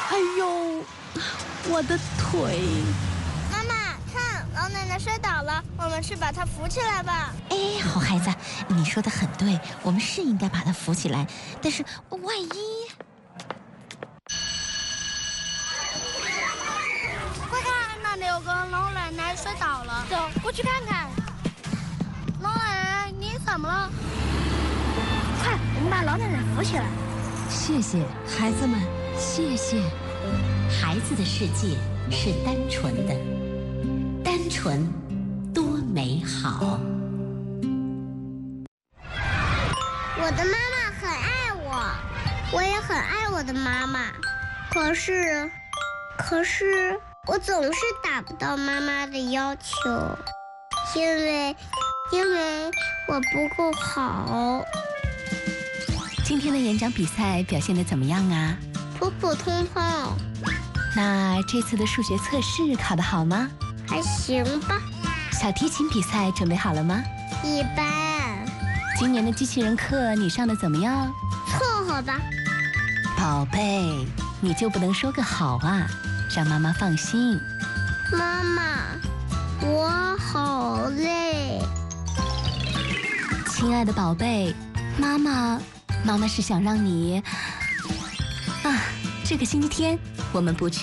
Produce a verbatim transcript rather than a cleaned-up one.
哎呦，我的腿！ 妈妈，看，老奶奶摔倒了，我们去把她扶起来吧。 哎，好孩子，你说的很对，我们是应该把她扶起来，但是万一…… 快看，那里有个老奶奶摔倒了，走过去看看。老奶奶，你怎么了？快，我们把老奶奶扶起来。 谢谢孩子们，谢谢。 孩子的世界是单纯的，单纯多美好。 我的妈妈很爱我，我也很爱我的妈妈。可是，可是我总是达不到妈妈的要求，因为，因为我不够好。 今天的演讲比赛表现得怎么样啊？ 普普通通。 那这次的数学测试考得好吗？ 还行吧。 小提琴比赛准备好了吗？ 一般。 今年的机器人课你上的怎么样？ 凑合吧。 宝贝，你就不能说个好啊，让妈妈放心。 妈妈，我好累。 亲爱的宝贝，妈妈，妈妈是想让你啊，这个星期天我们不去。